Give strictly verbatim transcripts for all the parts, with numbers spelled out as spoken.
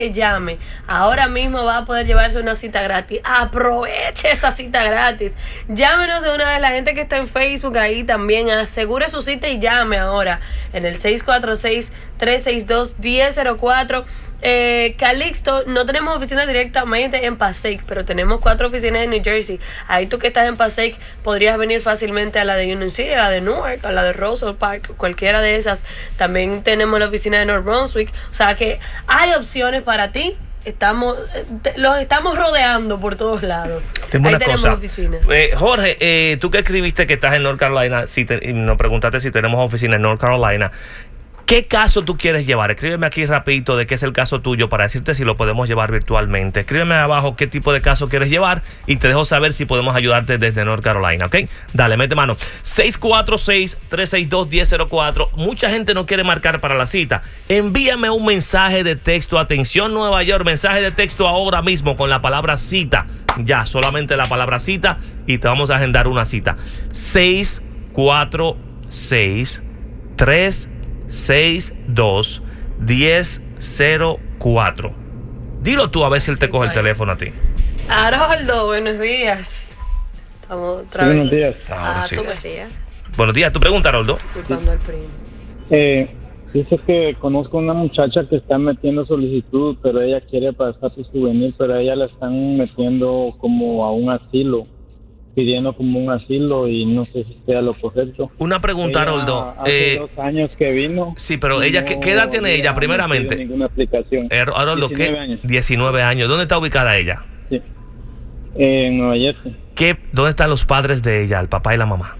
llame, ahora mismo va a poder llevarse una cita gratis. Aproveche esa cita gratis. Llámenos de una vez, la gente que está en Facebook ahí también, asegure su cita y llame ahora en el seis cuatro seis, tres seis dos, uno cero cero cuatro. Eh, Calixto, no tenemos oficinas directamente en Passaic, pero tenemos cuatro oficinas en New Jersey. Ahí tú que estás en Passaic podrías venir fácilmente a la de Union City, a la de Newark, a la de Roswell Park, cualquiera de esas. También tenemos la oficina de North Brunswick. O sea que hay opciones para ti. Estamos, te, los estamos rodeando por todos lados. Tengo Ahí una tenemos cosa. oficinas. Eh, Jorge, eh, tú que escribiste que estás en North Carolina, si te, y nos preguntaste si tenemos oficina en North Carolina. ¿Qué caso tú quieres llevar? Escríbeme aquí rapidito de qué es el caso tuyo para decirte si lo podemos llevar virtualmente. Escríbeme abajo qué tipo de caso quieres llevar y te dejo saber si podemos ayudarte desde North Carolina, ¿ok? Dale, mete mano. seis cuatro seis, tres seis dos, uno cero cero cuatro. Mucha gente no quiere marcar para la cita. Envíame un mensaje de texto. Atención, Nueva York, mensaje de texto ahora mismo con la palabra cita. Ya, solamente la palabra cita y te vamos a agendar una cita. seis cuatro seis, tres seis dos, uno cero cero cuatro. Dilo tú a ver si él te coge el teléfono a ti. Haroldo, buenos días. Estamos otra vez. Buenos días. Ahora Ah, sí. tú buenos días. Buenos días, tu pregunta, Haroldo. Disculpando al primo. Eh, dice que conozco una muchacha que está metiendo solicitud, pero ella quiere pasar su juvenil, pero a ella la están metiendo como a un asilo, pidiendo como un asilo y no sé si sea lo correcto. Una pregunta, Ella Haroldo. Hace Eh, dos años que vino. sí, pero ella, ¿qué, qué edad tiene ella, primeramente? No ninguna aplicación. Eh, Haroldo, ¿qué? diecinueve años. diecinueve años. ¿Dónde está ubicada ella? Sí. En Nueva Jersey. ¿Qué, ¿Dónde están los padres de ella, el papá y la mamá?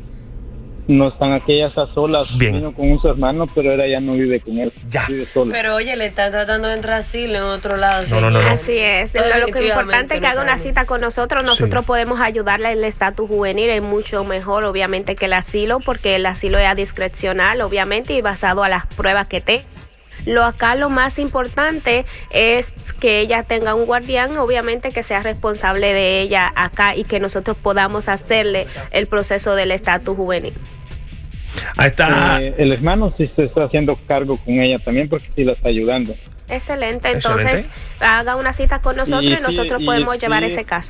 No están aquellas a solas. Bien. Vino con un su hermano, pero ella ya no vive con él. Ya. Vive sola. Pero oye, le están tratando de entrar asilo en otro lado. No, no, no, no. Así es. Lo, lo que es Definitivamente importante es que no haga una para mí. cita con nosotros. Nosotros Sí. podemos ayudarle. El estatus juvenil es mucho mejor, obviamente, que el asilo, porque el asilo es discrecional, obviamente, y basado a las pruebas que te. Lo acá lo más importante es que ella tenga un guardián, obviamente que sea responsable de ella acá y que nosotros podamos hacerle el proceso del estatus juvenil. Ahí está. Eh, el hermano sí se está haciendo cargo con ella también porque sí la está ayudando. Excelente, entonces Excelente. haga una cita con nosotros y, Y sí, nosotros y podemos sí. llevar ese caso.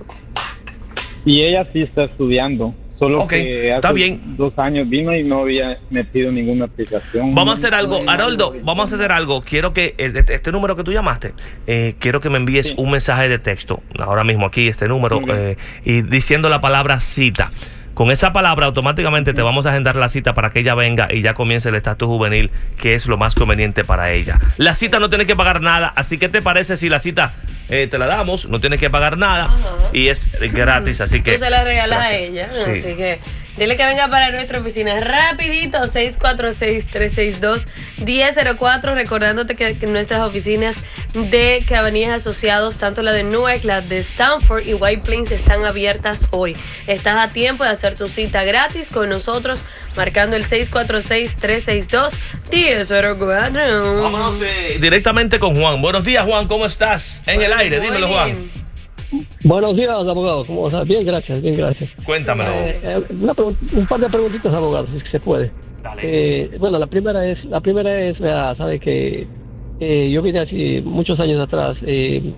Y ella sí está estudiando, solo Ok, que está hace bien. dos años vino y no había metido ninguna aplicación. Vamos a hacer algo, Haroldo, vamos a hacer algo. Quiero que eh, este número que tú llamaste, eh, quiero que me envíes Sí. un mensaje de texto, ahora mismo aquí, este número, Muy bien. eh, y diciendo la palabra cita. Con esa palabra automáticamente te vamos a agendar la cita para que ella venga y ya comience el estatus juvenil, que es lo más conveniente para ella. La cita no tiene que pagar nada, así que ¿te parece si la cita eh, te la damos? No tienes que pagar nada. Ajá. Y es gratis, así que... Tú se la regalas gracias. a ella, Sí. así que dile que venga para nuestra oficina rapidito, seis cuatro seis, tres seis dos, uno cero cero cuatro, recordándote que, que nuestras oficinas de Cabanillas Asociados, tanto la de Newark, la de Stanford y White Plains, están abiertas hoy. Estás a tiempo de hacer tu cita gratis con nosotros, marcando el seis cuatro seis, tres seis dos, uno cero cero cuatro. Vámonos eh, directamente con Juan. Buenos días, Juan, ¿cómo estás? En el aire, dímelo, Juan. Buenos días, abogado. ¿Cómo estás? Bien, gracias, bien, gracias. Cuéntamelo. Eh, eh, una pregun- un par de preguntitas, abogado, si es que se puede. Dale. Eh, bueno, la primera es, la primera es, vea, sabe que eh, yo vine hace muchos años atrás. Eh,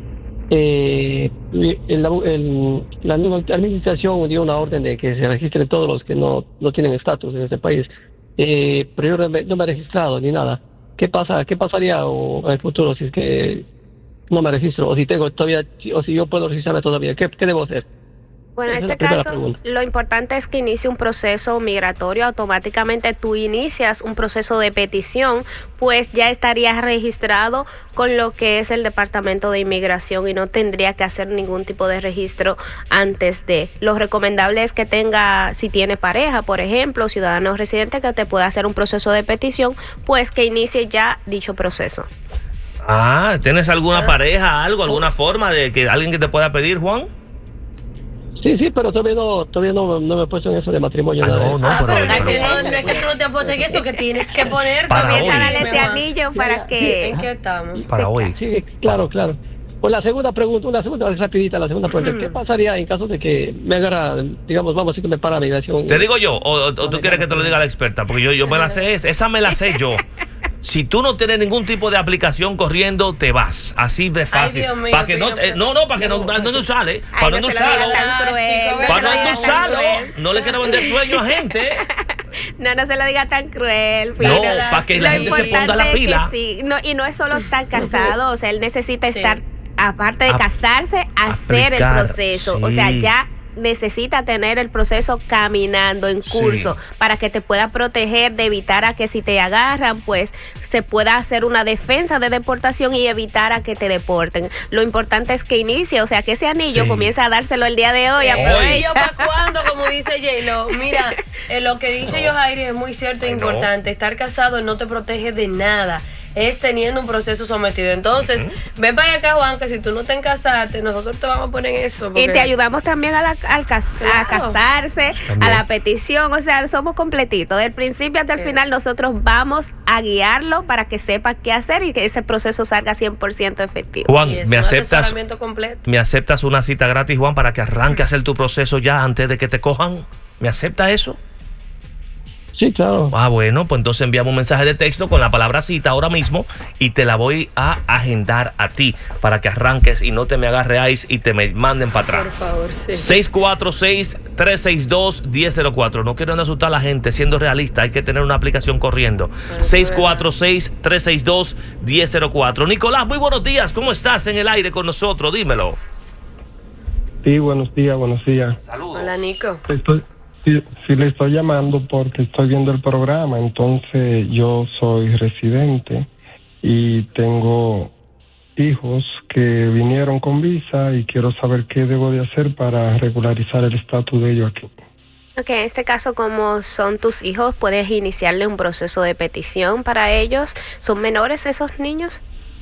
eh, el- el- la nueva administración dio una orden de que se registren todos los que no, no tienen estatus en este país. Eh, pero yo no me, no me he registrado ni nada. ¿Qué pasa? ¿Qué pasaría o, en el futuro si es que no me registro, o si tengo todavía, o si yo puedo registrarme todavía? ¿Qué, qué debo hacer? Bueno, en Esa es este la primera caso, pregunta. lo importante es que inicie un proceso migratorio. Automáticamente tú inicias un proceso de petición, pues ya estarías registrado con lo que es el Departamento de Inmigración y no tendría que hacer ningún tipo de registro antes de. Lo recomendable es que tenga, si tiene pareja, por ejemplo, ciudadano residente, que te pueda hacer un proceso de petición, pues que inicie ya dicho proceso. Ah, ¿tienes alguna pareja, algo, alguna forma de que alguien que te pueda pedir, Juan? Sí, sí, pero todavía no, todavía no, no me he puesto en eso de matrimonio. Ah, nada de no, eso. no, Ah, pero... pero no, es que pero- no, no es que tú no te apuestas en eso, que tienes que poner. Para también, hoy. Comienza a darle ese mejor. anillo para que... ¿En qué estamos? Para hoy. Sí, claro, claro. Pues la segunda pregunta, una segunda rapidita, la segunda pregunta, ¿qué pasaría en caso de que me agarra, digamos, vamos a decir que me para migración? ¿Te digo yo o, o- o tú quieres que te lo diga la experta? Porque yo, yo me la sé, esa me la sé yo. Si tú no tienes ningún tipo de aplicación corriendo, te vas. Así de fácil. Ay, Dios mío, para que no, Pino, eh, no, no, para que no, no, no sale. Ay, Para no no se lo diga usarlo. tan cruel. Para No se lo no diga tan usarlo. cruel. No le quiero vender sueño a gente. No, no se lo diga tan cruel. No, Pino. para que la Lo gente se ponga importante la es que pila. sí. No, y no es solo estar casado, o sea, él necesita Sí. estar, aparte de Ap- casarse, hacer el aplicar, proceso. O sea, sí. ya necesita tener el proceso caminando en curso Sí. para que te pueda proteger de evitar a que si te agarran pues se pueda hacer una defensa de deportación y evitar a que te deporten. Lo importante es que inicie, o sea, que ese anillo Sí. comience a dárselo el día de hoy. Eh, aprovecha. ¿Y yo para cuándo? Como dice J-Lo. Mira, eh, lo que dice No. Yohairi es muy cierto e Ay, no. importante. Estar casado no te protege de nada. Es teniendo un proceso sometido. Entonces, ven para acá, Juan, que si tú no te casaste, nosotros te vamos a poner eso. Y porque- te ayudamos también a, la- al cas- a Claro. casarse, También. a la petición, o sea, somos completitos. Del principio hasta el Sí. final nosotros vamos a guiarlo para que sepa qué hacer y que ese proceso salga cien por ciento efectivo. Juan, Y es ¿me un aceptas, asesoramiento completo. ¿me aceptas una cita gratis, Juan, para que arranque a hacer tu proceso ya antes de que te cojan? ¿Me acepta eso? Sí, claro. Ah, bueno, pues entonces enviamos un mensaje de texto con la palabra cita ahora mismo y te la voy a agendar a ti para que arranques y no te me agarre ICE y te me manden para Por atrás. favor, sí. seis cuatro seis, tres seis dos, uno cero cero cuatro. No quiero asustar a la gente, siendo realista, hay que tener una aplicación corriendo. seis cuatro seis, tres seis dos, uno cero cero cuatro. Nicolás, muy buenos días, ¿cómo estás en el aire con nosotros? Dímelo. Sí, buenos días, buenos días. Saludos. Hola, Nico. Estoy, sí, sí le estoy llamando porque estoy viendo el programa. Entonces, yo soy residente y tengo hijos que vinieron con visa y quiero saber qué debo de hacer para regularizar el estatus de ellos aquí. Ok, en este caso, como son tus hijos, puedes iniciarle un proceso de petición para ellos. ¿Son menores esos niños?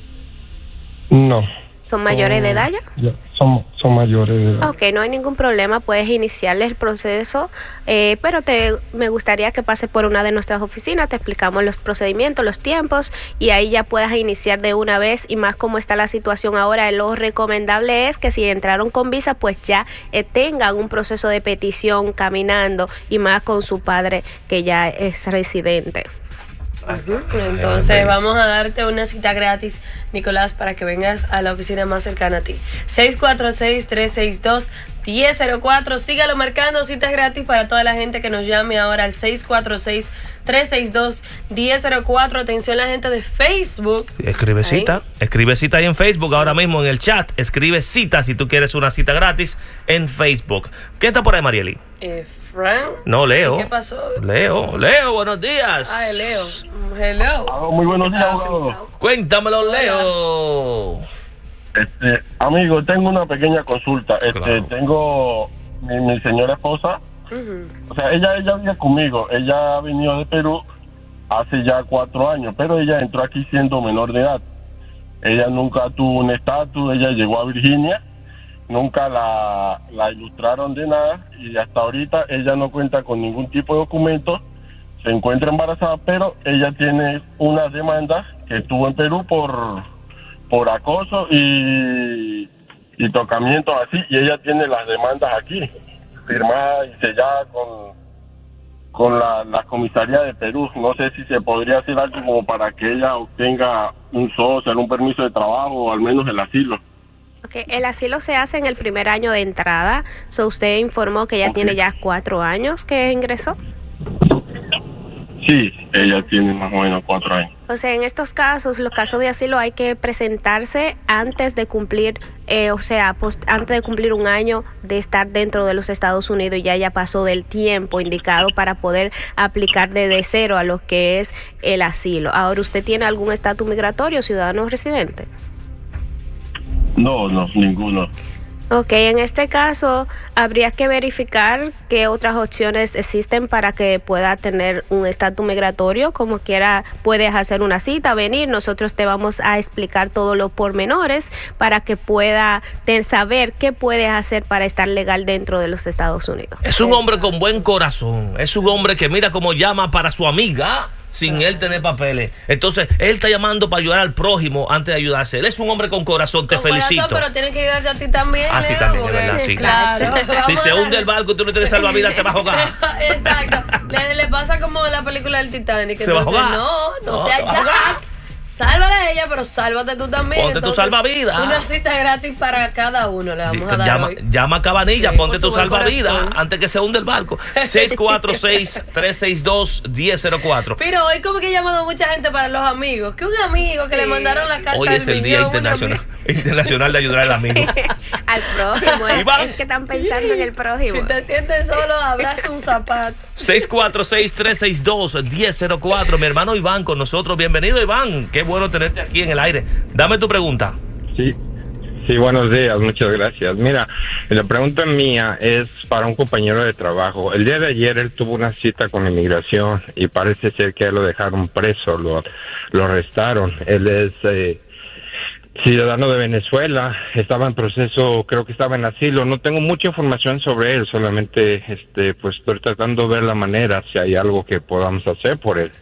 No. ¿Son mayores de edad ya? Ya, son, son mayores de edad. Ok, no hay ningún problema, puedes iniciarles el proceso, eh, pero te, me gustaría que pases por una de nuestras oficinas, te explicamos los procedimientos, los tiempos, y ahí ya puedas iniciar de una vez, y más como está la situación ahora, lo recomendable es que si entraron con visa, pues ya eh, tengan un proceso de petición caminando, y más con su padre que ya es residente. Ujú. Entonces vamos a darte una cita gratis, Nicolás, para que vengas a la oficina más cercana a ti. seis cuatro seis, tres seis dos, uno cero cero cuatro. Sígalo marcando, citas gratis para toda la gente que nos llame ahora al seis cuatro seis, tres seis dos, uno cero cero cuatro. Atención la gente de Facebook. Escribe Ahí. cita, escribe cita ahí en Facebook, ahora mismo en el chat, escribe cita si tú quieres una cita gratis en Facebook. ¿Qué está por ahí, Marieli? Eh, Frank. No, Leo. ¿Y ¿Qué pasó? Leo, Leo, buenos días. Ay, Leo. Hello. Ah, muy buenos días, Estaba abogado. frisado. Cuéntamelo, Leo. Este, amigo, tengo una pequeña consulta. Este, Claro. tengo mi, mi señora esposa. Ujú. O sea, ella, ella vive conmigo. Ella ha venido de Perú hace ya cuatro años, pero ella entró aquí siendo menor de edad. Ella nunca tuvo un estatus, ella llegó a Virginia, nunca la, la ilustraron de nada y hasta ahorita ella no cuenta con ningún tipo de documento, se encuentra embarazada, pero ella tiene una demanda que tuvo en Perú por, por acoso y, y tocamientos así, y ella tiene las demandas aquí, firmadas y selladas con, con la, la comisaría de Perú. No sé si se podría hacer algo como para que ella obtenga un social, un permiso de trabajo o al menos el asilo. Ok, el asilo se hace en el primer año de entrada. So, usted informó que ya Ok. tiene ya cuatro años que ingresó. Sí, ella tiene más o menos cuatro años. O sea, en estos casos, los casos de asilo hay que presentarse antes de cumplir, eh, o sea, post- antes de cumplir un año de estar dentro de los Estados Unidos y ya ya pasó del tiempo indicado para poder aplicar desde cero a lo que es el asilo. Ahora, ¿usted tiene algún estatus migratorio, ciudadano residente? No, no, ninguno. Ok, en este caso habría que verificar qué otras opciones existen para que pueda tener un estatus migratorio. Como quiera, puedes hacer una cita, venir, nosotros te vamos a explicar todos los pormenores para que pueda ten- saber qué puedes hacer para estar legal dentro de los Estados Unidos. Es un hombre con buen corazón. Es un hombre que mira cómo llama para su amiga. sin él tener papeles. Entonces, él está llamando para ayudar al prójimo antes de ayudarse. Él es un hombre con corazón, te Con felicito. corazón, pero tiene que ayudarte a ti también. Ah, sí, Leo, también, de porque- verdad, sí. Claro. Si Vamos se a- hunde el barco y tú no tienes salvavidas, te vas a ahogar. Exacto. Le, le pasa como en la película del Titanic. Se va a Entonces, ahogar. no, no, No, sea te vas a ahogar. Jack. Sálvala a ella, pero sálvate tú también. Ponte tu Entonces, salvavidas. Una cita gratis para cada uno le vamos a dar Llama, hoy. llama a Cabanilla, Sí, ponte por tu su buen salvavidas corazón. antes que se hunde el barco. seis cuatro seis, tres seis dos, uno cero cero cuatro. Pero hoy como que he llamado a mucha gente para los amigos. Que un amigo que Sí. le mandaron la carta Hoy del es el Día millón, un Internacional, amigo. internacional de ayudar al amigo. Al prójimo, es, Iván. es que están pensando en el prójimo. Si te sientes solo, abraza un zapato. seis cuatro seis, tres seis dos, uno cero cero cuatro. Mi hermano Iván con nosotros. Bienvenido, Iván. Qué bueno tenerte aquí en el aire. Dame tu pregunta. Sí, sí, buenos días, muchas gracias. Mira, la pregunta mía es para un compañero de trabajo. El día de ayer él tuvo una cita con inmigración y parece ser que lo dejaron preso, lo, lo arrestaron. Él es eh, ciudadano de Venezuela, estaba en proceso, creo que estaba en asilo. No tengo mucha información sobre él, solamente este, pues estoy tratando de ver la manera, si hay algo que podamos hacer por él.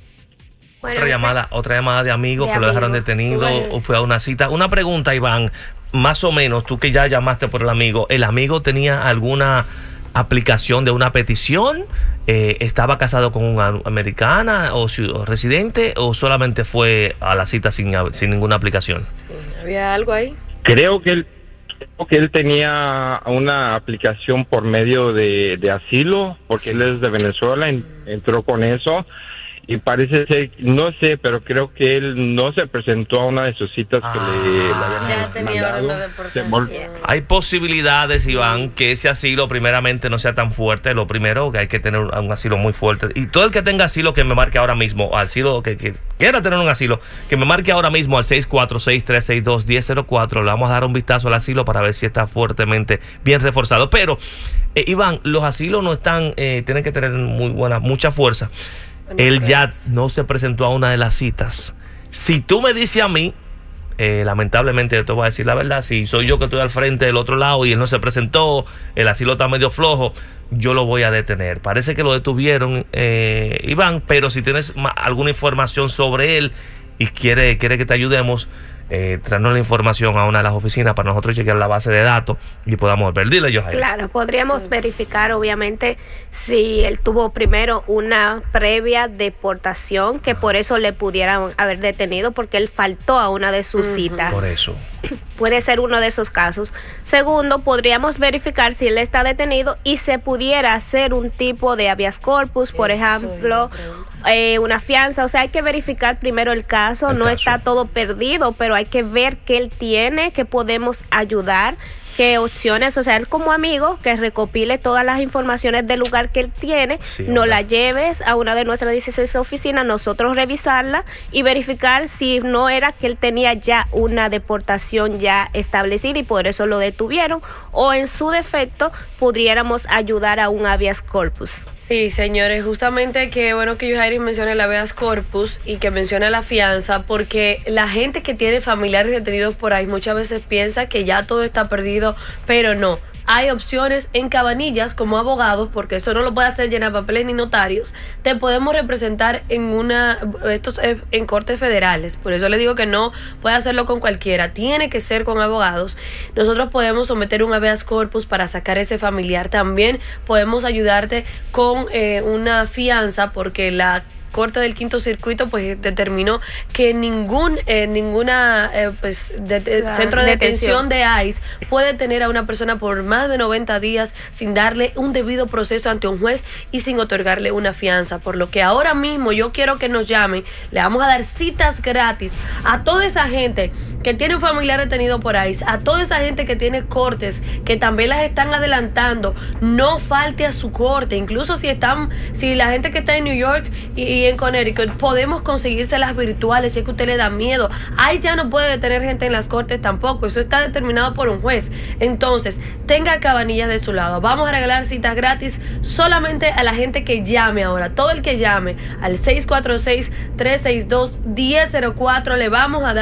Bueno, Otra este- llamada, otra llamada de amigos De que lo dejaron amigo. detenido Bueno. o fue a una cita. Una pregunta, Iván, más o menos, tú que ya llamaste por el amigo, ¿el amigo tenía alguna aplicación de una petición? Eh, ¿Estaba casado con una americana o, ciu- o residente o solamente fue a la cita sin, sin ninguna aplicación? ¿Había algo ahí? Creo que él, creo que él tenía una aplicación por medio de, de asilo, porque él es de Venezuela, en- entró con eso y parece ser, no sé, pero creo que él no se presentó a una de sus citas que Ah, le, le habían Ya tenía mandado. orden de Se deportación. vol- Hay posibilidades, Iván, que ese asilo primeramente no sea tan fuerte. Lo primero, que hay que tener un, un asilo muy fuerte. Y todo el que tenga asilo, que me marque ahora mismo, asilo que, que quiera tener un asilo, que me marque ahora mismo al seis cuatro seis, tres seis dos, uno cero cero cuatro. Le vamos a dar un vistazo al asilo para ver si está fuertemente bien reforzado. Pero, eh, Iván, los asilos no están, eh, tienen que tener muy buena, mucha fuerza. Bueno, Él pues. ya no se presentó a una de las citas. Si tú me dices a mí, eh, lamentablemente yo te voy a decir la verdad, si soy yo que estoy al frente del otro lado y él no se presentó, el asilo está medio flojo, yo lo voy a detener. Parece que lo detuvieron, eh, Iván, pero si tienes ma- alguna información sobre él y quiere, quiere que te ayudemos, eh, traernos la información a una de las oficinas para nosotros chequear la base de datos y podamos ver. Dile, yo. Claro, podríamos verificar obviamente si él tuvo primero una previa deportación, que por eso le pudieran haber detenido, porque él faltó a una de sus citas. Por eso. Puede ser uno de esos casos. Segundo, podríamos verificar si él está detenido y se pudiera hacer un tipo de habeas corpus, por Eso ejemplo, es la eh, una fianza. O sea, hay que verificar primero el caso. El no caso. está todo perdido, pero hay que ver qué él tiene, qué podemos ayudar, qué opciones. O sea, él como amigo, que recopile todas las informaciones del lugar que él tiene, Sí, no hombre. la lleves a una de nuestras dieciséis oficinas, nosotros revisarla y verificar si no era que él tenía ya una deportación ya establecida y por eso lo detuvieron, o en su defecto pudiéramos ayudar a un habeas corpus. Sí, señores, justamente que bueno que Yohairis mencione el habeas corpus y que mencione la fianza, porque la gente que tiene familiares detenidos por ahí muchas veces piensa que ya todo está perdido, pero no. Hay opciones en Cabanillas como abogados, porque eso no lo puede hacer llenar papeles ni notarios. Te podemos representar en una, esto es en cortes federales, por eso le digo que no puede hacerlo con cualquiera, tiene que ser con abogados. Nosotros podemos someter un habeas corpus para sacar ese familiar. También podemos ayudarte con eh, una fianza, porque la Corte del Quinto Circuito pues determinó que ningún eh, ninguna eh, pues de- de- La centro de detención. detención de ICE puede tener a una persona por más de noventa días sin darle un debido proceso ante un juez y sin otorgarle una fianza, por lo que ahora mismo yo quiero que nos llamen. Le vamos a dar citas gratis a toda esa gente que tiene un familiar detenido por ICE, a toda esa gente que tiene cortes que también las están adelantando. No falte a su corte, incluso si están si la gente que está en New York y, y en Connecticut, podemos conseguírselas virtuales si es que a usted le da miedo. Ahí ya no puede detener gente en las cortes tampoco, eso está determinado por un juez. Entonces, tenga Cabanillas de su lado. Vamos a regalar citas gratis solamente a la gente que llame ahora. Todo el que llame al seis cuatro seis, tres seis dos, uno cero cero cuatro le vamos a dar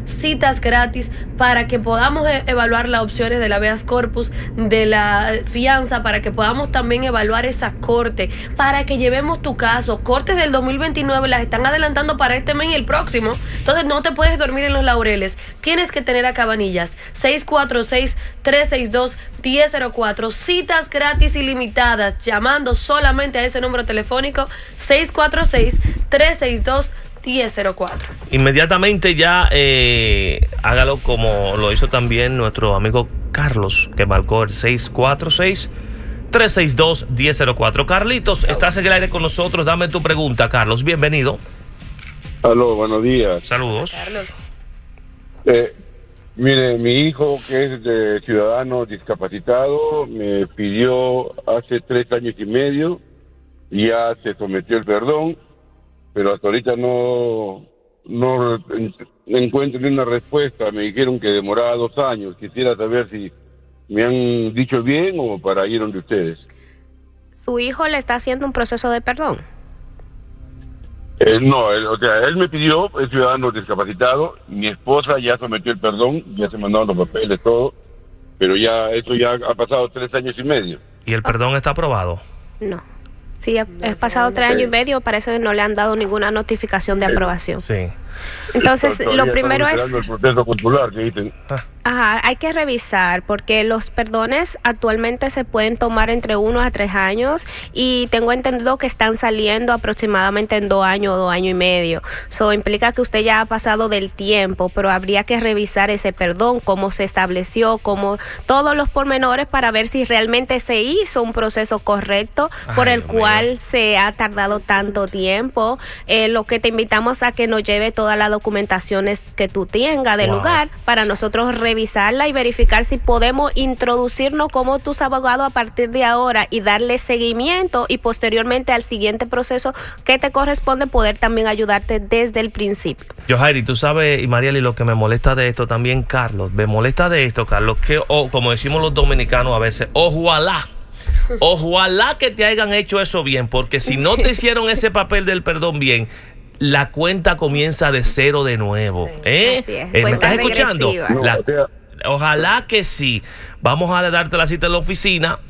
citas gratis para que podamos e- evaluar las opciones de la habeas corpus, de la fianza, para que podamos también evaluar esa corte, para que llevemos tu caso. Cortes del dos mil veintinueve las están adelantando para este mes y el próximo. Entonces no te puedes dormir en los laureles. Tienes que tener a Cabanillas. seis cuatro seis, tres seis dos, uno cero cero cuatro. Citas gratis ilimitadas, llamando solamente a ese número telefónico seis cuatro seis, tres seis dos, uno cero cero cuatro. Inmediatamente ya eh, hágalo como lo hizo también nuestro amigo Carlos, que marcó el seis cuatro seis, tres seis dos, uno cero cero cuatro. Carlitos, estás en el aire con nosotros. Dame tu pregunta, Carlos. Bienvenido. Aló, buenos días. Saludos. Carlos. Eh, mire, mi hijo, que es de ciudadano discapacitado, me pidió hace tres años y medio, y ya se sometió el perdón, pero hasta ahorita no, no en- encuentro ni una respuesta. Me dijeron que demoraba dos años. Quisiera saber si me han dicho bien o para ir donde ustedes. Su hijo le está haciendo un proceso de perdón. Eh, no, él, o sea, él me pidió, es ciudadano discapacitado, mi esposa ya sometió el perdón, ya se mandaron los papeles, todo, pero ya eso ya ha pasado tres años y medio. ¿Y el perdón está aprobado? No. Sí, ha, ha pasado tres años y medio, parece que no le han dado ninguna notificación de aprobación. Sí. Entonces, Todavía lo primero estamos es... esperando el proceso consular que dicen. Ajá, hay que revisar porque los perdones actualmente se pueden tomar entre uno a tres años y tengo entendido que están saliendo aproximadamente en dos años o dos años y medio. Eso implica que usted ya ha pasado del tiempo, pero habría que revisar ese perdón, cómo se estableció, cómo todos los pormenores para ver si realmente se hizo un proceso correcto por Ay, el Dios mío. cual se ha tardado tanto tiempo. Eh, lo que te invitamos a que nos lleve todas las documentaciones que tú tengas del Wow. lugar para nosotros revisarla y verificar si podemos introducirnos como tus abogados a partir de ahora y darle seguimiento y posteriormente al siguiente proceso que te corresponde poder también ayudarte desde el principio. Yohairi, tú sabes, y Marieli, lo que me molesta de esto también, Carlos, me molesta de esto, Carlos, que, oh, como decimos los dominicanos a veces, ojalá, ojalá que te hayan hecho eso bien, porque si no te hicieron ese papel del perdón bien, la cuenta comienza de cero de nuevo. Sí, ¿Eh? así es, Eh, ¿Me cuenta estás escuchando? regresiva. No, La- o sea, Ojalá que sí. Vamos a darte la cita en la oficina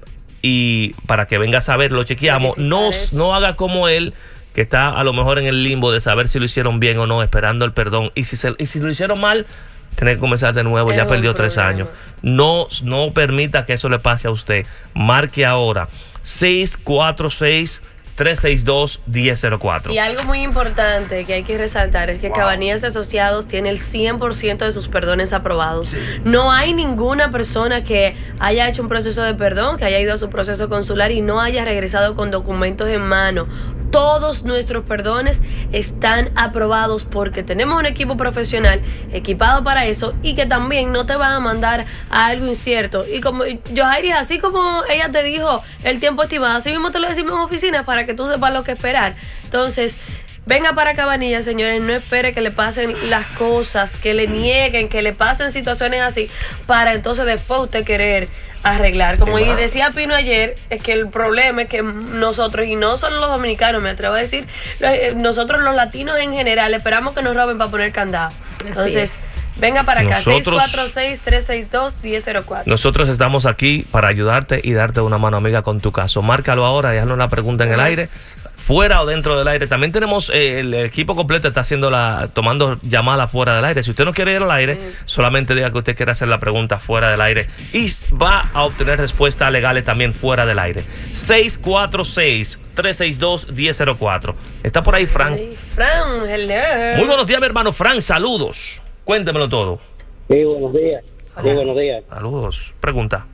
y para que vengas a ver, lo chequeamos. No, Verificar eso. no haga como él, que está a lo mejor en el limbo de saber si lo hicieron bien o no, esperando el perdón. Y si, se, y si lo hicieron mal, tener que comenzar de nuevo. Es Ya un perdió tres problema. años. No, no permita que eso le pase a usted. Marque ahora seis cuatro seis, tres seis dos, uno cero cero cuatro. Y algo muy importante que hay que resaltar es que Cabanillas Asociados tiene el cien por ciento de sus perdones aprobados. No hay ninguna persona que haya hecho un proceso de perdón, que haya ido a su proceso consular y no haya regresado con documentos en mano. Todos nuestros perdones están aprobados porque tenemos un equipo profesional equipado para eso y que también no te van a mandar a algo incierto. Y como Yohairi, así como ella te dijo el tiempo estimado, así mismo te lo decimos en oficinas para que tú sepas lo que esperar. Entonces, venga para Cabanillas, señores, no espere que le pasen las cosas, que le nieguen, que le pasen situaciones así, para entonces después usted querer arreglar. Como y decía Pino ayer, es que el problema es que nosotros, y no solo los dominicanos, me atrevo a decir, lo- eh, nosotros los latinos en general esperamos que nos roben para poner candado. Así Entonces, venga para acá, seis Nosotros- cuatro seis, tres seis dos, uno cero cero cuatro. Nosotros estamos aquí para ayudarte y darte una mano amiga con tu caso. Márcalo ahora y haznos una pregunta en el aire, fuera o dentro del aire. También tenemos eh, el equipo completo está haciendo la tomando llamadas fuera del aire. Si usted no quiere ir al aire, solamente diga que usted quiere hacer la pregunta fuera del aire y va a obtener respuestas legales también fuera del aire. seis cuatro seis, tres seis dos, uno cero cero cuatro. Está por ahí Frank. Hey, Fran, hello. Muy buenos días, mi hermano Frank. Saludos. Cuéntemelo todo. Sí, buenos días. Sí, buenos días. Saludos. Pregunta.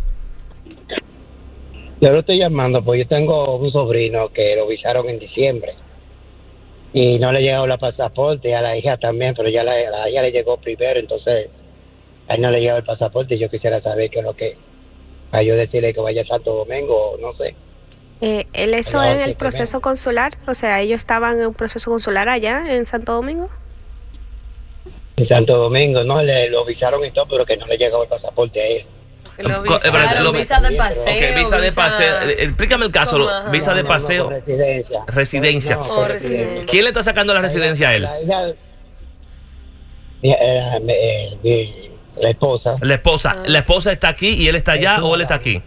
Yo lo estoy llamando porque yo tengo un sobrino que lo visaron en diciembre y no le llegó la pasaporte, a la hija también, pero ya la, la hija le llegó primero, entonces a él no le llegó el pasaporte y yo quisiera saber qué es lo que, para yo decirle que vaya a Santo Domingo, no sé. Eh, ¿Él eso No, en sí, el proceso consular? O sea, ellos estaban en un proceso consular allá en Santo Domingo. En Santo Domingo, no, le lo visaron y todo, pero que no le llegó el pasaporte a él. Lo Co- eh, visaron, lo- visa de paseo. Ok, visa de paseo. Eh, Explícame el caso. ¿Cómo? lo- Ajá. Visa de No, no, paseo. no, con residencia. Residencia. No, Oh, con residencia. ¿Quién le está sacando la residencia a él? La hija, eh, eh, eh, la esposa. La esposa. Ah. ¿La esposa está aquí y él está allá Sí, o él está aquí?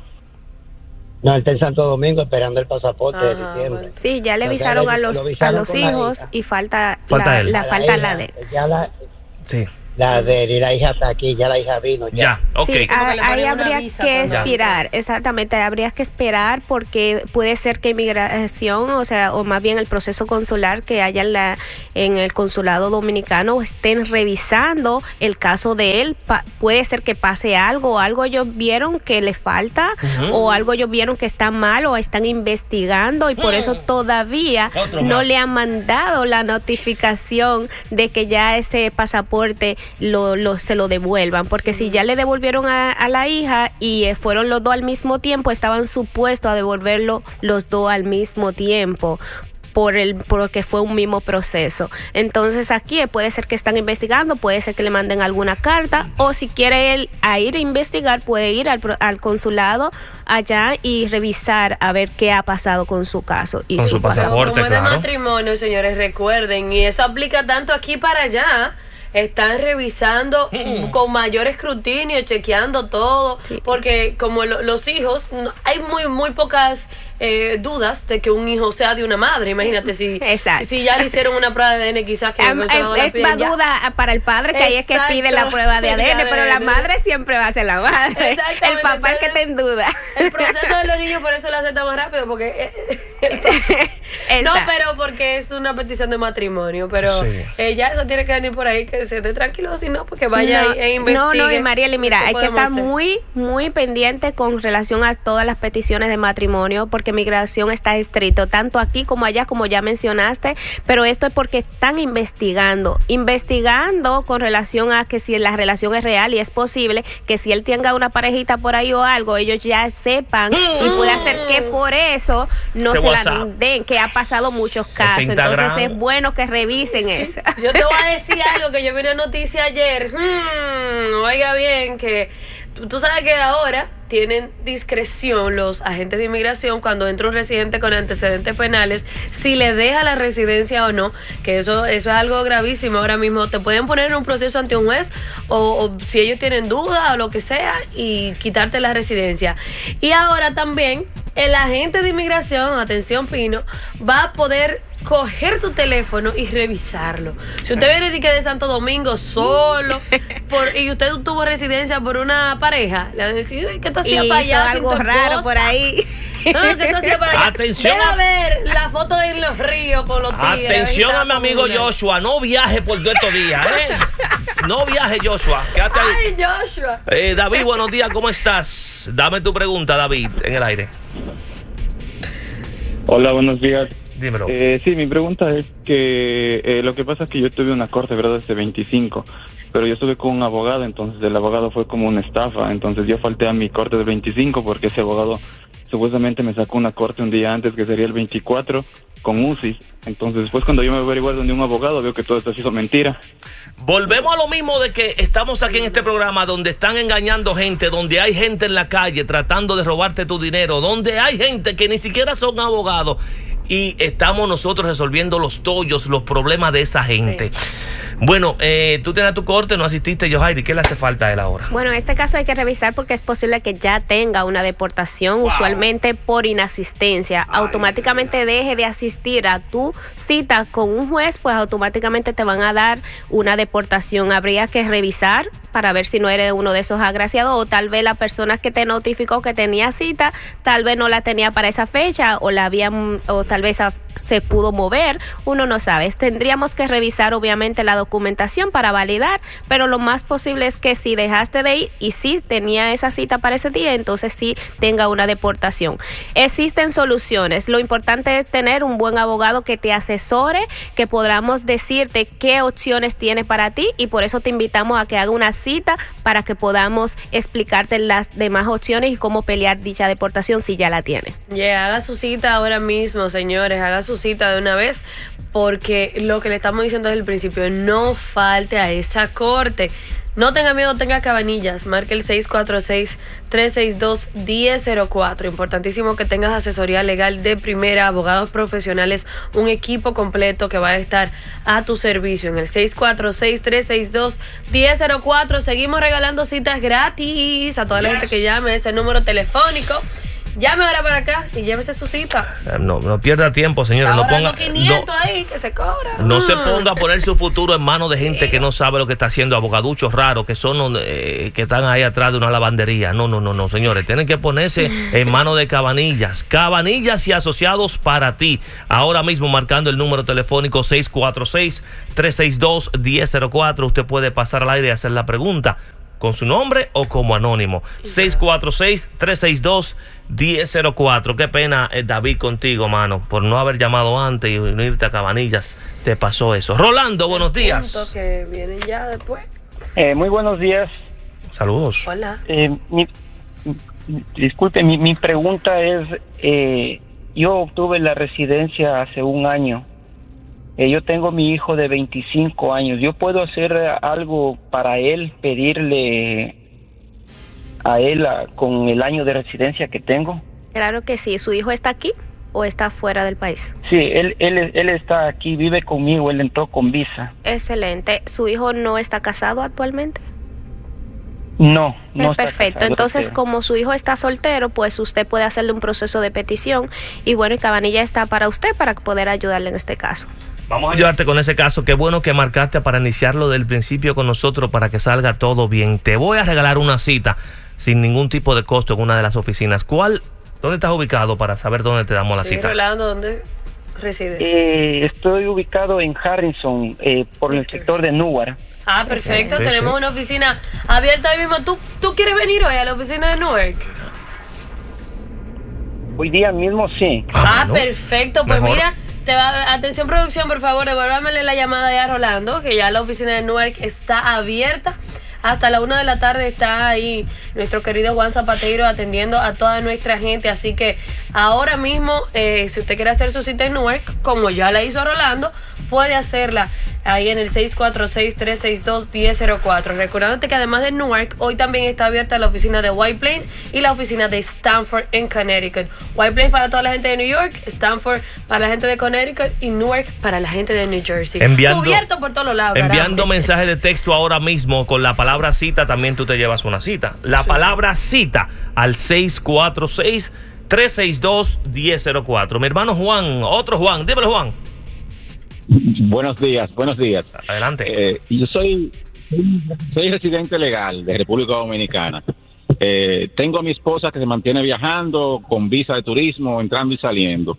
No, él está en Santo Domingo esperando el pasaporte de Ajá, diciembre. bueno. Sí, ya le Entonces, avisaron lo- a lo los, a avisaron los con la hijos hija. y falta, Falta la, él. la A falta hija, la de... Ya la, Sí. la de y la hija está aquí, ya la hija vino. Ya. Ya, ok. Sí, como a- que le ahí ponen una habría visa que cuando- esperar, exactamente, habría que esperar porque puede ser que inmigración, o sea, o más bien el proceso consular que haya en, la, en el consulado dominicano estén revisando el caso de él. Pa- puede ser que pase algo, algo ellos vieron que le falta Ujú. o algo ellos vieron que está mal o están investigando y por eso todavía Otro no más. le han mandado la notificación de que ya ese pasaporte lo, lo, se lo devuelvan, porque si ya le devolvieron a, a la hija y eh, fueron los dos al mismo tiempo, estaban supuestos a devolverlo los dos al mismo tiempo. Por el, porque fue un mismo proceso. Entonces aquí eh, puede ser que están investigando, puede ser que le manden alguna carta, o si quiere él a ir a investigar, puede ir al, pro- al consulado allá y revisar a ver qué ha pasado con su caso y Con su su pasaporte. pasaporte. Como es de claro. matrimonio, señores, recuerden, y eso aplica tanto aquí para allá. Están revisando con mayor escrutinio, chequeando todo, Sí. porque como lo- los hijos, no- hay muy muy pocas eh, dudas de que un hijo sea de una madre. Imagínate si, Exacto. si ya le hicieron una prueba de A D N, quizás que el Am- conservador am- la es piden más ya. duda para el padre, que ahí es que Exacto. pide la prueba de A D N, De pero la A D N. madre siempre va a ser la madre. Exactamente, El papá es que entonces, está en duda. El proceso de los niños por eso lo acepta más rápido, porque eh, no, Exacto. pero porque es una petición de matrimonio, pero Sí. eh, ya eso tiene que venir por ahí, que se esté tranquilo, si no, porque vaya no, y- e investigue. No, no, y Marieli, mira, ¿Qué hay que podemos estar hacer? muy, muy pendiente con relación a todas las peticiones de matrimonio, porque migración está estricto, tanto aquí como allá, como ya mencionaste, pero esto es porque están investigando, investigando con relación a que si la relación es real y es posible que si él tenga una parejita por ahí o algo, ellos ya sepan y puede ser que por eso no Ese se la WhatsApp. den, que ha pasado muchos casos, entonces Instagram. es bueno que revisen Sí, eso. Yo te voy a decir algo que yo vi una noticia ayer. Hmm, oiga bien, que tú, tú sabes que ahora tienen discreción los agentes de inmigración cuando entra un residente con antecedentes penales, si le deja la residencia o no, que eso, eso es algo gravísimo ahora mismo. Te pueden poner en un proceso ante un juez o, o si ellos tienen duda o lo que sea y quitarte la residencia. Y ahora también el agente de inmigración, atención Pino, va a poder coger tu teléfono y revisarlo. Si usted viene de, que de Santo Domingo solo por, y usted tuvo residencia por una pareja, le van a decir, "Ay, ¿qué tú hacías Y para hizo allá sin algo tu raro esposa? por ahí. Ah, ¿qué tú hacías para allá? Atención Deja a- ver la foto en los ríos con los tigres. Atención ahí a mi está amigo una. Joshua, no viaje por todos estos días, ¿eh? No viaje, Joshua, quédate ahí. Ay, Joshua. Eh, David, buenos días, ¿cómo estás? Dame tu pregunta, David, en el aire. Hola, buenos días. Dímelo. Eh, sí, mi pregunta es que eh, lo que pasa es que yo tuve una corte, ¿verdad? Desde veinticinco, pero yo estuve con un abogado, entonces el abogado fue como una estafa, entonces yo falté a mi corte del veinticinco porque ese abogado supuestamente me sacó una corte un día antes, que sería el veinticuatro, con U C I S. Entonces después cuando yo me voy a averiguar donde un abogado, veo que todo esto ha sido mentira. Volvemos a lo mismo de que estamos aquí en este programa donde están engañando gente, donde hay gente en la calle tratando de robarte tu dinero, donde hay gente que ni siquiera son abogados y estamos nosotros resolviendo los tollos, los problemas de esa gente. Sí. Bueno, eh, tú tienes tu corte, no asististe, Yohairi, ¿qué le hace falta a él ahora? Bueno, en este caso hay que revisar porque es posible que ya tenga una deportación, wow. usualmente por inasistencia. Ay, automáticamente ay, ay. deje de asistir a tu cita con un juez, pues automáticamente te van a dar una deportación. Habría que revisar para ver si no eres uno de esos agraciados, o tal vez la persona que te notificó que tenía cita, tal vez no la tenía para esa fecha, o la habían, o tal vez se pudo mover, uno no sabe. Tendríamos que revisar obviamente la documentación para validar, pero lo más posible es que si dejaste de ir y sí tenía esa cita para ese día, entonces sí tenga una deportación. Existen soluciones, lo importante es tener un buen abogado que te asesore, que podamos decirte qué opciones tiene para ti, y por eso te invitamos a que haga una cita para que podamos explicarte las demás opciones y cómo pelear dicha deportación si ya la tiene. Yeah, haga su cita ahora mismo, señores, haga su cita de una vez. porque lo que le estamos diciendo desde el principio, no falte a esa corte. No tenga miedo, tenga cabanillas. Marque el seis cuatro seis, tres seis dos, uno cero cero cuatro. Importantísimo que tengas asesoría legal de primera, abogados profesionales, un equipo completo que va a estar a tu servicio en el seis cuatro seis, tres seis dos, uno cero cero cuatro. Seguimos regalando citas gratis a toda la yes. gente que llame ese número telefónico. Llame ahora para acá y llévese su cita. No, no pierda tiempo, señora. No ponga quinientos no, ahí que se cobra. No ah. se ponga a poner su futuro en manos de gente sí. que no sabe lo que está haciendo, abogaduchos raros que son eh, que están ahí atrás de una lavandería. No, no, no, no, señores. Tienen que ponerse en manos de Cabanillas. Cabanillas y asociados para ti. Ahora mismo marcando el número telefónico seis cuatro seis, tres seis dos, uno cero cero cuatro. Usted puede pasar al aire y hacer la pregunta con su nombre o como anónimo. seis cuatro seis, tres seis dos, uno cero cero cuatro. Qué pena, eh, David, contigo, mano, por no haber llamado antes y no irte a Cabanillas. Te pasó eso. Rolando, buenos días. Que vienen ya después. Eh, muy buenos días. Saludos. Hola. Eh, mi, disculpe, mi, mi pregunta es, eh, yo obtuve la residencia hace un año. Eh, yo tengo mi hijo de veinticinco años. ¿Yo puedo hacer algo para él, pedirle a él a, con el año de residencia que tengo? Claro que sí. ¿Su hijo está aquí o está fuera del país? Sí, él, él, él está aquí, vive conmigo, él entró con visa. Excelente. ¿Su hijo no está casado actualmente? No, no eh, perfecto. Está Entonces, como su hijo está soltero, pues usted puede hacerle un proceso de petición y bueno, y Cabanilla está para usted para poder ayudarle en este caso. Vamos a ayudarte con ese caso. Qué bueno que marcaste para iniciarlo del principio con nosotros para que salga todo bien. Te voy a regalar una cita sin ningún tipo de costo en una de las oficinas. ¿Cuál? ¿Dónde estás ubicado para saber dónde te damos la sí, cita? Rolando, ¿dónde resides? Eh, estoy ubicado en Harrison, eh, por el sector de Newark. Ah, perfecto. Sí, tenemos sí. una oficina abierta ahí mismo. ¿Tú, ¿Tú quieres venir hoy a la oficina de Newark? Hoy día mismo sí. Ah, ah perfecto. Pues mejor. Mira, te va, atención producción, por favor, devuélvamele la llamada ya a Rolando, que ya la oficina de Newark está abierta. Hasta la una de la tarde está ahí nuestro querido Juan Zapateiro atendiendo a toda nuestra gente. Así que ahora mismo, eh, si usted quiere hacer su cita en Newark, como ya la hizo Rolando, puede hacerla ahí en el seis cuatro seis, tres seis dos, uno cero cero cuatro. Recordándote que además de Newark, hoy también está abierta la oficina de White Plains y la oficina de Stamford en Connecticut. White Plains para toda la gente de New York, Stamford para la gente de Connecticut y Newark para la gente de New Jersey. Enviando, Cubierto por todos los lados. Enviando mensajes de texto ahora mismo con la palabra cita, también tú te llevas una cita. La sí. palabra cita al seis cuatro seis, tres seis dos, uno cero cero cuatro. Mi hermano Juan, otro Juan, dímelo Juan. Buenos días, buenos días. Adelante. Eh, yo soy, soy residente legal de República Dominicana. Eh, tengo a mi esposa que se mantiene viajando con visa de turismo, entrando y saliendo.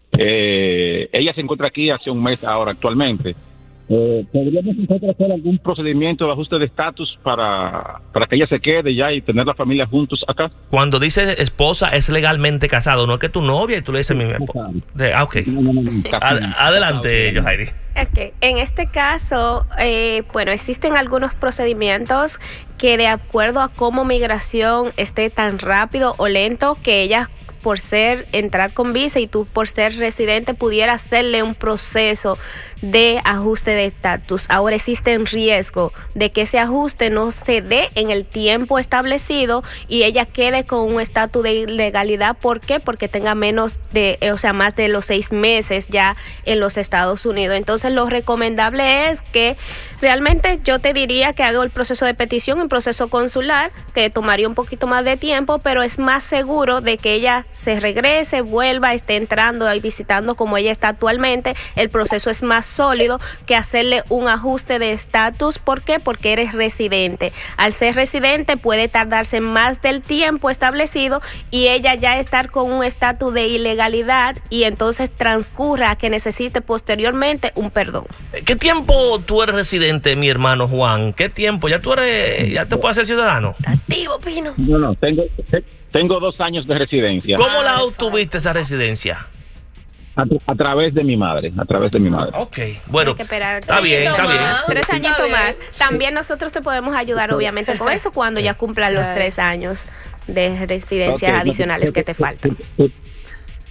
Eh, ella se encuentra aquí hace un mes ahora actualmente. Eh, ¿Podríamos nosotros hacer algún procedimiento de ajuste de estatus para, para que ella se quede ya y tener la familia juntos acá? Cuando dices esposa, es legalmente casado, no es que tu novia y tú le dices mi esposa. Ah, ok. No, no, no, no. Ad adelante, Yohairi. Okay. En este caso, eh, bueno, existen algunos procedimientos que de acuerdo a cómo migración esté tan rápido o lento que ella por ser entrar con visa y tú por ser residente pudiera hacerle un proceso de ajuste de estatus. Ahora existe un riesgo de que ese ajuste no se dé en el tiempo establecido y ella quede con un estatus de ilegalidad. ¿Por qué? Porque tenga menos de, o sea, más de los seis meses ya en los Estados Unidos. Entonces lo recomendable es que realmente yo te diría que haga el proceso de petición, un proceso consular, que tomaría un poquito más de tiempo, pero es más seguro de que ella se regrese, vuelva, esté entrando y visitando como ella está actualmente. El proceso es más sólido que hacerle un ajuste de estatus. ¿Por qué? Porque eres residente. Al ser residente puede tardarse más del tiempo establecido y ella ya estar con un estatus de ilegalidad y entonces transcurra a que necesite posteriormente un perdón. ¿Qué tiempo tú eres residente, mi hermano Juan? ¿Qué tiempo? ¿Ya tú eres, ya te puedes ser ciudadano? Está activo, Pino. No, no, tengo, tengo dos años de residencia. ¿Cómo la obtuviste esa residencia? A, a través de mi madre, a través de mi madre. Ok, bueno, que esperar está bien, está bien. Tres añitos más. También nosotros te podemos ayudar, obviamente, con eso cuando ya cumplan los tres años de residencias okay, adicionales no, que te faltan.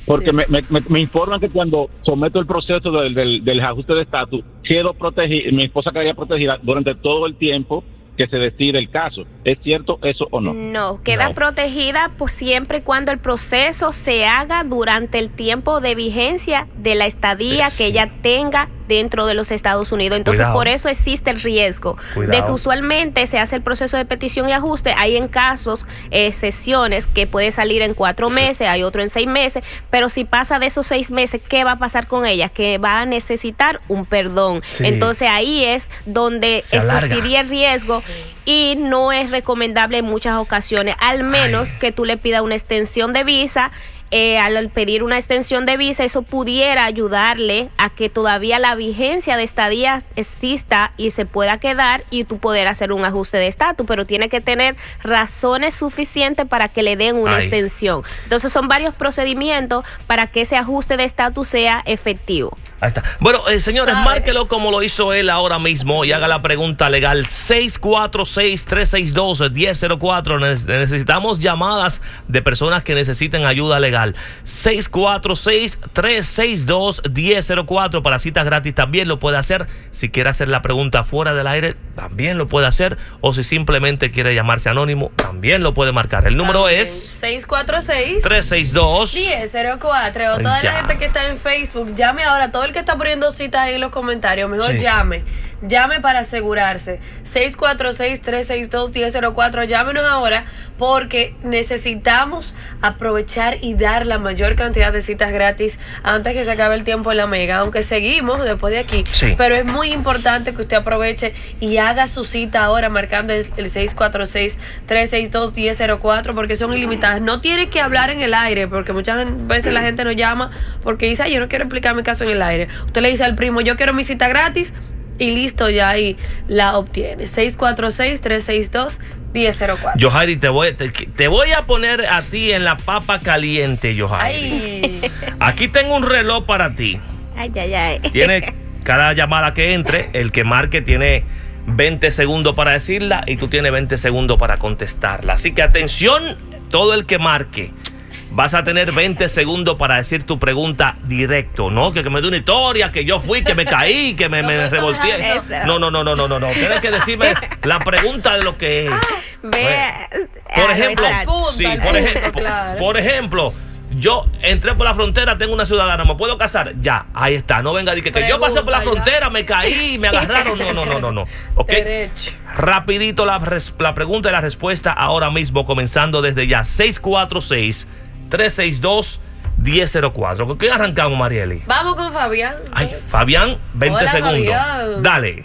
Porque Sí. me, me, me- me informan que cuando someto el proceso del, del, del ajuste de estatus, quiero proteger, mi esposa quedaría protegida durante todo el tiempo que se decide el caso. ¿Es cierto eso o no? No, queda No. protegida pues siempre y cuando el proceso se haga durante el tiempo de vigencia de la estadía Sí. que ella tenga dentro de los Estados Unidos. Entonces, Cuidado. por eso existe el riesgo Cuidado. de que usualmente se hace el proceso de petición y ajuste. Hay en casos eh, sesiones que puede salir en cuatro meses, hay otro en seis meses, pero si pasa de esos seis meses, ¿qué va a pasar con ella? Que va a necesitar un perdón. Sí. Entonces, ahí es donde Se alarga. existiría el riesgo y no es recomendable en muchas ocasiones, al menos Ay. que tú le pidas una extensión de visa. Eh, al pedir una extensión de visa, eso pudiera ayudarle a que todavía la vigencia de estadía exista y se pueda quedar y tú poder hacer un ajuste de estatus, pero tiene que tener razones suficientes para que le den una Ay. extensión. Entonces son varios procedimientos para que ese ajuste de estatus sea efectivo. Ahí está. Bueno, eh, señores, ¿Sabe? márquelo como lo hizo él ahora mismo y haga la pregunta legal. seis cuatro seis, tres seis dos, uno cero cero cuatro. Ne- Necesitamos llamadas de personas que necesiten ayuda legal. seis cuatro seis, tres seis dos, uno cero cero cuatro para citas gratis. También lo puede hacer. Si quiere hacer la pregunta fuera del aire, también lo puede hacer. O si simplemente quiere llamarse anónimo, también lo puede marcar. El número También. es seis cuatro seis, tres seis dos. uno cero cero cuatro. O toda Ya. la gente que está en Facebook, llame ahora. Todo el que está poniendo citas ahí en los comentarios, mejor Sí. llame. Llame para asegurarse. seis cuatro seis, tres seis dos, uno cero cero cuatro. Llámenos ahora porque necesitamos aprovechar y dar la mayor cantidad de citas gratis antes que se acabe el tiempo en la mega. Aunque seguimos después de aquí. Sí. Pero es muy importante que usted aproveche y haga su cita ahora marcando el el seis cuatro seis, tres seis dos, uno cero cero cuatro porque son ilimitadas. No tiene que hablar en el aire porque muchas veces la gente nos llama porque dice, "Ay, yo no quiero explicar mi caso en el aire". Usted le dice al primo, yo quiero mi cita gratis y listo, ya ahí la obtiene. seis cuatro seis, tres seis dos, uno cero cero cuatro. Yohairi, te voy, te, te voy a poner a ti en la papa caliente, Yohairi. Ay, Aquí tengo un reloj para ti. Ay, ay, ay. Tiene cada llamada que entre, el que marque tiene veinte segundos para decirla y tú tienes veinte segundos para contestarla. Así que atención, todo el que marque. Vas a tener veinte segundos para decir tu pregunta directo, ¿no? Que, que me dé una historia, que yo fui, que me caí, que me, No, me pero revolteé. eso. No, no, no, no, no, no, no. Tienes que decirme la pregunta de lo que es. Vea, Por ah, ejemplo, exacto. punto, sí, al por punto, ejemplo, claro. por ejemplo, yo entré por la frontera, tengo una ciudadana, ¿me puedo casar? Ya, ahí está. No venga a decir que, que yo pasé por la Pregunta, ya. frontera, me caí, me agarraron. No, no, no, no, no. ¿Ok? derecho. Rapidito la, res- la pregunta y la respuesta ahora mismo, comenzando desde ya. seis cuatro seis, tres seis dos, uno cero cero cuatro. ¿Con quién arrancamos, Marieli? Vamos con Fabián. Ay, Fabián, veinte Hola, segundos. Fabián. Dale.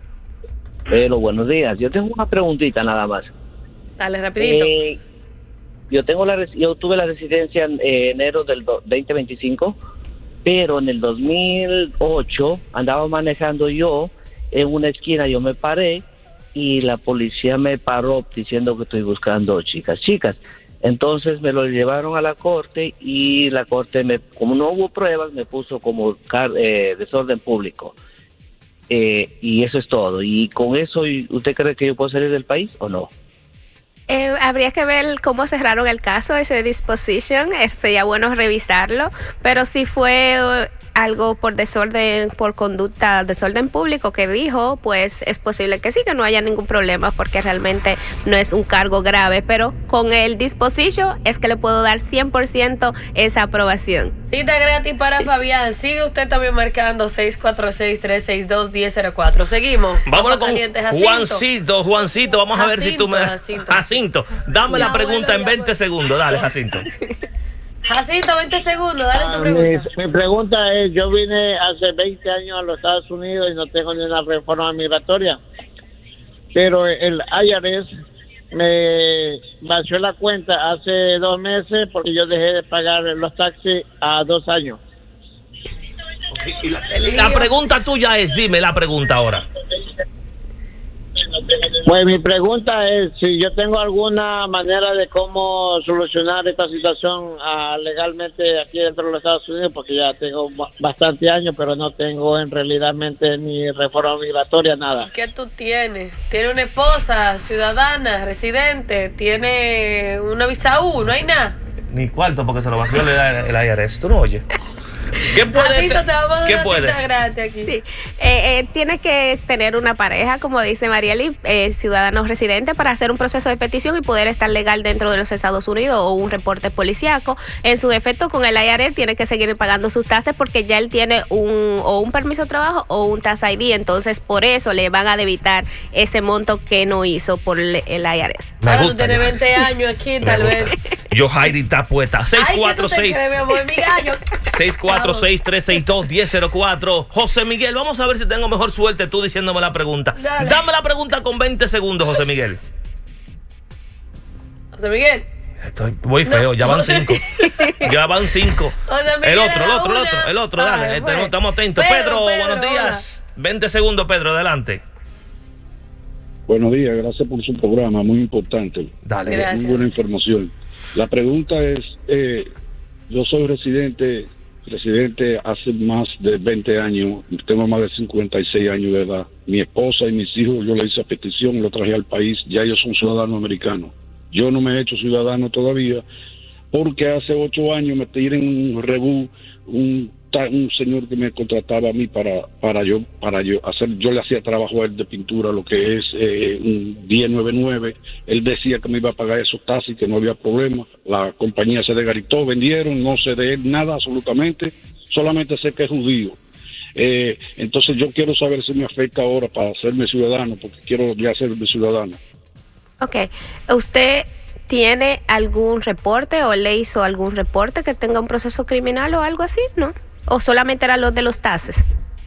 Pero buenos días. Yo tengo una preguntita nada más. Dale, rapidito. Eh, yo tengo la res- yo tuve la residencia en eh, enero del do- veinte veinticinco, pero en el dos mil ocho andaba manejando yo en una esquina, yo me paré y la policía me paró diciendo que estoy buscando chicas, chicas. Entonces me lo llevaron a la corte y la corte, me, como no hubo pruebas, me puso como car- eh, desorden público. Eh, y eso es todo. Y con eso, ¿usted cree que yo puedo salir del país o no? Eh, habría que ver cómo cerraron el caso, ese disposition, eh, sería bueno revisarlo, pero si fue eh, algo por desorden, por conducta, desorden público que dijo, pues es posible que sí, que no haya ningún problema porque realmente no es un cargo grave, pero con el disposition es que le puedo dar cien por ciento esa aprobación. Cita gratis para Fabián. Sigue usted también marcando seis cuatro seis, tres seis dos, uno cero cero cuatro. Seguimos. Vámonos con Caliente, Jacinto. Juancito, Juancito, vamos a ver si tú me... Jacinto, Jacinto, dame la Ya, pregunta bueno, en ya, veinte bueno. segundos, dale, Jacinto. Jacinto, veinte segundos. Dale tu Ah, pregunta. Mi, mi pregunta es, yo vine hace veinte años a los Estados Unidos y no tengo ni una reforma migratoria, pero el I R S me vació la cuenta hace dos meses porque yo dejé de pagar los taxis a dos años. Y la, la pregunta tuya es, dime la pregunta ahora. Pues mi pregunta es si yo tengo alguna manera de cómo solucionar esta situación ah, legalmente aquí dentro de los Estados Unidos, porque ya tengo ba- bastante años, pero no tengo en realidad ni reforma migratoria, nada. ¿Qué tú tienes? ¿Tiene una esposa, ciudadana, residente? ¿Tiene una visa U? ¿No hay nada? Ni cuarto porque se lo vació el, el I R S. ¿Tú no oyes? ¿Qué puede? Así te vamos a dar ¿Qué una puede? cita gratis aquí. Sí. Eh, eh, tienes que tener una pareja, como dice Marieli, eh, ciudadano residente, para hacer un proceso de petición y poder estar legal dentro de los Estados Unidos o un reporte policíaco. En su defecto, con el I R S tiene que seguir pagando sus tasas porque ya él tiene un o un permiso de trabajo o un Tax I D, entonces por eso le van a debitar ese monto que no hizo por el, el I R S. Me Ahora gusta, tú tienes veinte años aquí, tal vez. Yo, Heidi, está puesta. seis cuatro seis seis cuatro seis, tres seis dos, uno cero cero cuatro. José Miguel, vamos a ver si tengo mejor suerte tú diciéndome la pregunta. Dale. Dame la pregunta con veinte segundos, José Miguel. José Miguel. Estoy muy feo, no. Ya van cinco. Ya van cinco. José Miguel, El otro, el otro, el una. otro, el otro, Ay, dale. fue. Estamos, estamos atentos. Pedro, Pedro, Pedro, buenos días. veinte segundos, Pedro, adelante. Buenos días, gracias por su programa, muy importante. Dale. Gracias. Muy buena información. La pregunta es, eh, yo soy residente, residente hace más de veinte años, tengo más de cincuenta y seis años de edad. Mi esposa y mis hijos, yo le hice petición, lo traje al país, ya ellos son ciudadanos americanos. Yo no me he hecho ciudadano todavía, porque hace ocho años me tiré en un rebú, un un señor que me contrataba a mí para para yo para yo hacer, yo le hacía trabajo a él de pintura, lo que es eh, un diez noventa y nueve. Él decía que me iba a pagar esos taxis, que no había problema. La compañía se desgaritó, vendieron, no sé de él nada absolutamente, solamente sé que es judío. Eh, entonces yo quiero saber si me afecta ahora para hacerme ciudadano, porque quiero ya serme ciudadano. Ok, ¿usted tiene algún reporte o le hizo algún reporte que tenga un proceso criminal o algo así, no? ¿O solamente eran los de los taxes?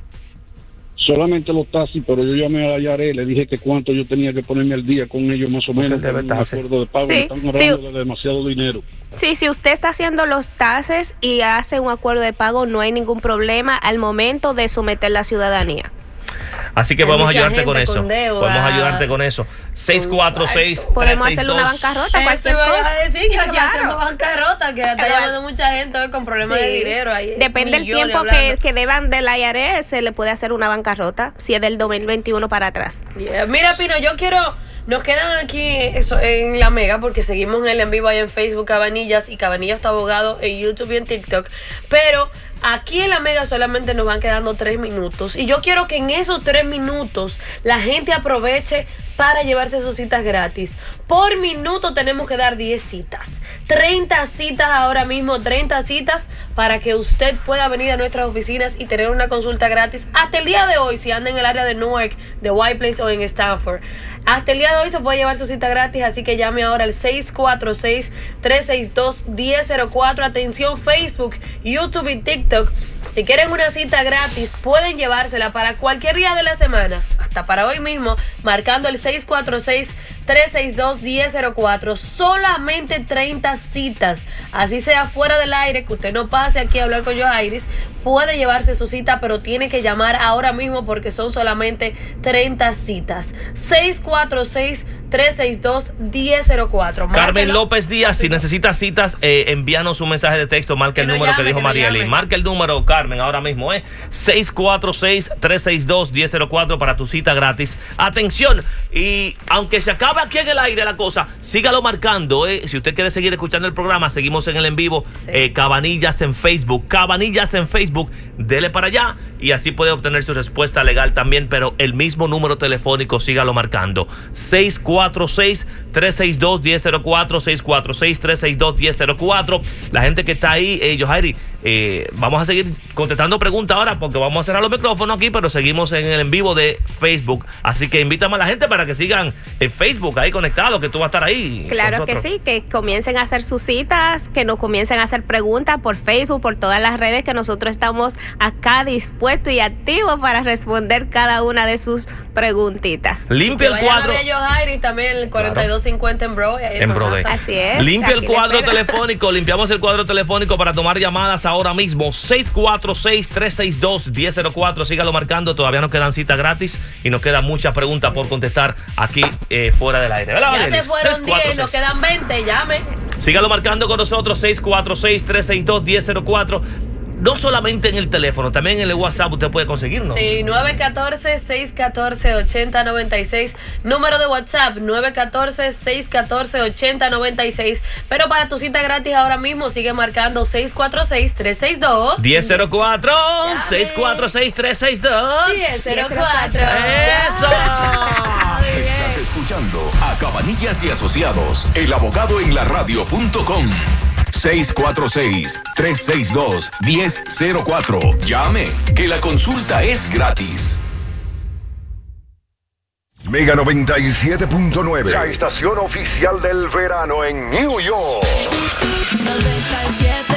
Solamente los taxis, pero yo llamé a la I R S, le dije que cuánto yo tenía que ponerme al día con ellos más o menos, con un acuerdo de pago, Sí, me están hablando sí. de demasiado dinero. Sí, si usted está haciendo los taxes y hace un acuerdo de pago, no hay ningún problema al momento de someter la ciudadanía. Así que Hay podemos mucha ayudarte con gente eso. con deuda. Podemos ayudarte con eso. seis cuatro seis, Podemos tres seis hacerle dos. una bancarrota, Eso cualquier iba cosa. a decir que aquí Claro. haciendo bancarrota, que está Claro. llamando mucha gente hoy con problemas de Sí. dinero. Ahí, Depende del millones tiempo que, hablando. que deban del I R S, se le puede hacer una bancarrota si es del dos mil veintiuno para atrás. Yeah. Mira, Pino, yo quiero... Nos quedan aquí eso, en la Mega porque seguimos en el en vivo ahí en Facebook Cabanillas y Cabanillas tu abogado en YouTube y en TikTok. Pero aquí en la Mega solamente nos van quedando tres minutos. Y yo quiero que en esos tres minutos la gente aproveche para llevarse sus citas gratis. Por minuto tenemos que dar diez citas. treinta citas ahora mismo, treinta citas para que usted pueda venir a nuestras oficinas y tener una consulta gratis. Hasta el día de hoy, si anda en el área de Newark, de White Plains o en Stanford. Hasta el día de hoy se puede llevar su cita gratis, así que llame ahora al seis cuatro seis, tres seis dos, uno cero cero cuatro. Atención Facebook, YouTube y TikTok. Si quieren una cita gratis, pueden llevársela para cualquier día de la semana, hasta para hoy mismo, marcando el seis cuatro seis, tres seis dos, uno cero cero cuatro. Solamente treinta citas. Así sea fuera del aire, que usted no pase aquí a hablar con Yohairis, puede llevarse su cita, pero tiene que llamar ahora mismo porque son solamente treinta citas. seis cuatro seis, tres seis dos, uno cero cero cuatro. Carmen López Díaz, si necesitas citas, eh, envíanos un mensaje de texto, marca el Que no número llame, que dijo que no Marieli. llame. Marca el número, Carmen, ahora mismo, ¿eh? seis cuatro seis, tres seis dos, uno cero cero cuatro para tu cita gratis. Atención, y aunque se acabe aquí en el aire la cosa, sígalo marcando, ¿eh? Si usted quiere seguir escuchando el programa, seguimos en el en vivo, Sí. eh, Cabanillas en Facebook, Cabanillas en Facebook, dele para allá y así puede obtener su respuesta legal también, pero el mismo número telefónico, sígalo marcando. seis cuatro seis, tres seis dos, uno cero cero cuatro, seis cuatro seis, tres seis dos, uno cero cero cuatro. La gente que está ahí, eh, Yohairi, eh, vamos a seguir contestando preguntas ahora porque vamos a cerrar los micrófonos aquí, pero seguimos en el en vivo de Facebook. Así que invítame a la gente para que sigan en Facebook ahí conectados, que tú vas a estar ahí. Claro con que nosotros. sí, que comiencen a hacer sus citas, que nos comiencen a hacer preguntas por Facebook, por todas las redes, que nosotros estamos acá dispuestos y activos para responder cada una de sus preguntitas. Limpia el cuadro. Yohairis también el cuarenta y dos cincuenta en Bro. En Brode. Así es. Limpia el aquí cuadro le espero. telefónico. Limpiamos el cuadro telefónico para tomar llamadas ahora mismo. seis cuatro seis, tres seis dos, uno cero cero cuatro. Sígalo marcando. Todavía nos quedan citas gratis y nos quedan muchas preguntas por contestar aquí eh, fuera del aire. ¿Verdad, Ya Marieli? se fueron seis cuatro diez, nos seis. quedan veinte, llame. Sígalo marcando con nosotros. seis cuatro seis, tres seis dos, uno cero cero cuatro. no solamente en el teléfono, también en el WhatsApp usted puede conseguirnos. Sí, nueve uno cuatro, seis uno cuatro, ocho cero nueve seis, número de WhatsApp nueve uno cuatro, seis uno cuatro, ocho cero nueve seis. Pero para tu cita gratis ahora mismo sigue marcando seis cuatro seis, tres seis dos, diez cero cuatro, seis cuatro seis, tres seis dos, diez cero cuatro. ¡Eso! Estás escuchando a Cabanillas y Asociados, el abogado en la radio punto com. seis cuatro seis, tres seis dos, uno cero cero cuatro. Llame, que la consulta es gratis. Mega noventa y siete punto nueve, la estación oficial del verano en New York. noventa y siete